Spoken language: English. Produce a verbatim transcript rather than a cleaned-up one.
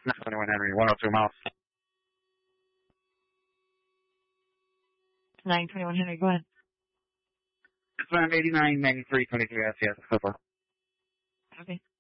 twenty-one Henry, one oh two miles. nine twenty-one Henry, go ahead. It's around eighty-nine ninety-three twenty-three S, yes, so far. Okay.